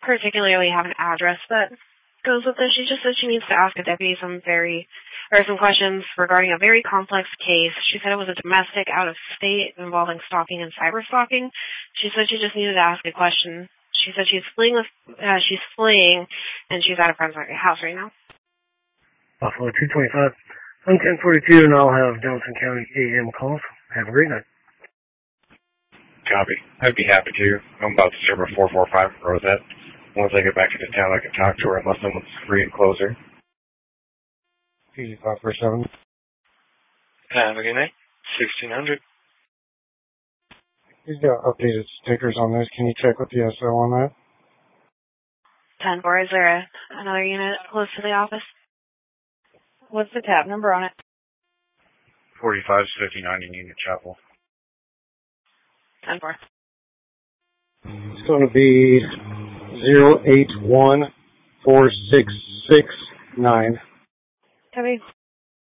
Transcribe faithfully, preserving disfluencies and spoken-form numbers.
particularly have an address that goes with this. She just said she needs to ask a deputy some very, or some questions regarding a very complex case. She said it was a domestic out of state involving stalking and cyber stalking. She said she just needed to ask a question. She said she's fleeing, with, uh, she's fleeing, and she's at a friend's house right now. Buffalo two twenty-five. I'm ten forty-two, and I'll have Johnson County A M calls. Have a great night. Copy. I'd be happy to. I'm about to serve a four four five Rosette. Once I get back into town, I can talk to her unless someone's free and close her. P five four seven. Have a good night. sixteen hundred. He's got updated stickers on this. Can you check with the S O on that? ten four, is there a, another unit close to the office? What's the tab number on it? forty-five fifty-nine in Union Chapel. ten four. It's going to be zero eight one four six six nine. Copy.